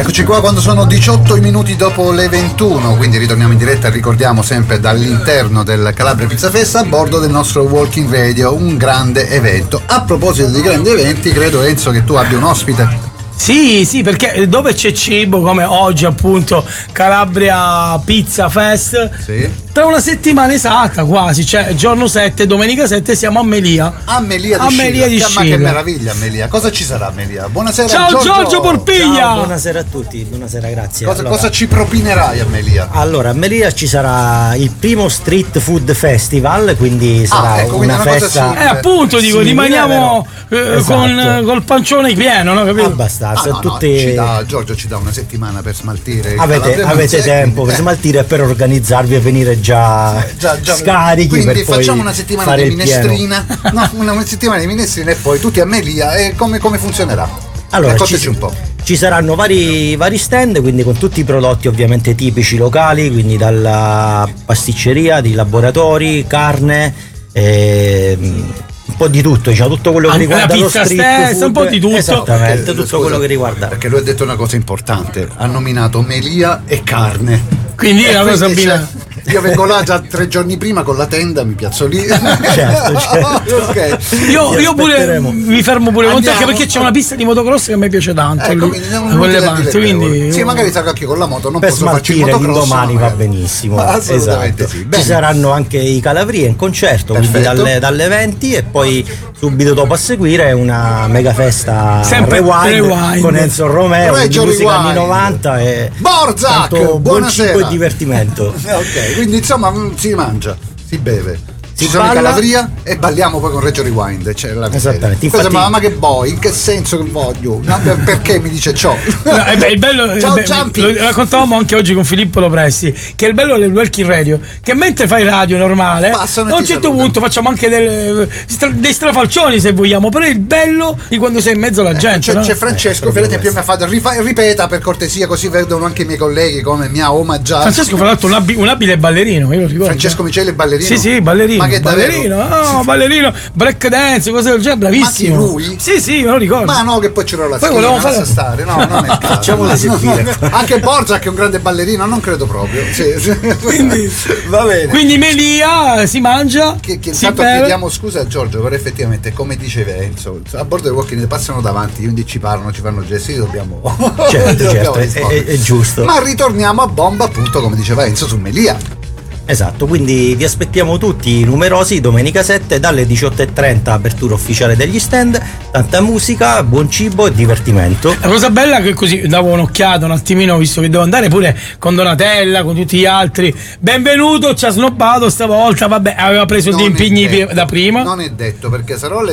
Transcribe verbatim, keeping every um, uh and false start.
Eccoci qua quando sono diciotto minuti dopo le ventuno, quindi ritorniamo in diretta, ricordiamo sempre dall'interno del Calabria Pizza Fest a bordo del nostro Walking Radio, un grande evento. A proposito di grandi eventi, credo Enzo che tu abbia un ospite. Sì, sì, perché dove c'è cibo come oggi appunto Calabria Pizza Fest, sì. Tra una settimana esatta quasi, cioè giorno sette, domenica sette siamo a Melia. A Melia di a Melia di Scilla. Ma che meraviglia Melia. Cosa ci sarà a Melia? Buonasera. Ciao Giorgio, Giorgio Porpiglia. Ciao, buonasera a tutti, buonasera, grazie. Cosa, allora, cosa ci propinerai a Melia? Allora, a Melia ci sarà il primo Street Food Festival, quindi sarà ah, ecco, una, una festa. Cosa eh, appunto, dico, sì, rimaniamo eh, esatto. con col pancione pieno, no? Capito? Abbastanza. Ah, no, tutti... no, ci dà, Giorgio ci dà una settimana per smaltire. Avete, avete tempo quindi, per smaltire e per organizzarvi e venire già, già, già scarichi. Quindi per facciamo poi una settimana fare di minestrina, no, una settimana di minestrina e poi tutti a Melia. E come, come funzionerà? Allora, Raccontaci ci, un po'. Ci saranno vari, vari stand, quindi con tutti i prodotti ovviamente tipici locali, quindi dalla pasticceria, di laboratori, carne, eh, un po' di tutto, diciamo, tutto quello che riguarda lo street stessa, food, un po' di tutto. Esattamente, Perché, tutto scusa, quello che riguarda. Perché lui ha detto una cosa importante, ha nominato Melia e carne. Quindi è una cosa bina. Io vengo là già tre giorni prima con la tenda, mi piazzo lì. Certo, certo. Okay. Io, io pure mi fermo pure con te, anche perché c'è una pista di motocross che a me piace tanto. Ecco, lì, quindi quelle parti, quindi sì, magari sarò anche con la moto, non per posso farci il smaltire motocross. l'indomani va benissimo. Assolutamente esatto. sì. Ci saranno anche i Calabria in concerto, Perfetto. quindi dalle, dalle venti e poi subito dopo a seguire una mega festa sempre Rewind, Rewind con Enzo Romeo, Reggio di musica Rewind. anni novanta e Borzak, tanto buon buonasera. cibo e divertimento. Ok, quindi insomma si mangia, si beve. Si Ci sono balla. in Calabria e balliamo poi con Reggio Rewind. Cioè la Esattamente. Cosa, Infatti, ma, ma che vuoi? In che senso che voglio? No, perché mi dice ciò? No, eh beh, il bello, Ciao, eh Giampi. beh, lo raccontavamo anche oggi con Filippo Lopresti, che è il bello del Walking Radio, che mentre fai radio normale, Passano e a un ti certo salutano. punto facciamo anche del, stra, dei strafalcioni se vogliamo, però è il bello di quando sei in mezzo alla gente. C'è, no? c'è Francesco, Eh, per esempio, mi ha fatto rifa- ripeta per cortesia, così vedono anche i miei colleghi come mi ha omaggiato. Francesco, fra l'altro, un, abi- un abile ballerino, io lo ricordo. Francesco Miceli è ballerino? Sì, sì, ballerino. Ma che ballerino, davvero? no, ballerino, break dance, cose del genere, bravissimo. Ma chi, lui? Sì, sì, me lo ricordo. Ma no, che poi c'era la Poi schiena, volevamo lascia fare- stare, no, non è il caso. Facciamolo esibire. Anche Borzak che è un grande ballerino, non credo proprio. Sì, sì. Quindi, va bene. Quindi Melia si mangia, Che, che si intanto beve. chiediamo scusa a Giorgio, però effettivamente come diceva Enzo, a bordo del Walking passano davanti, quindi ci parlano, ci fanno gesti, dobbiamo certo, dobbiamo certo, è, rispondere. è- è giusto. Ma ritorniamo a bomba, appunto, come diceva Enzo, su Melia. Esatto, quindi vi aspettiamo tutti numerosi domenica sette dalle diciotto e trenta, apertura ufficiale degli stand, tanta musica, buon cibo e divertimento. La cosa bella è che così davo un'occhiata un attimino, visto che devo andare pure con Donatella, con tutti gli altri. Benvenuto, ci ha snobbato stavolta, vabbè, aveva preso Non gli è impegni detto, da prima. Non è detto, perché sarò alle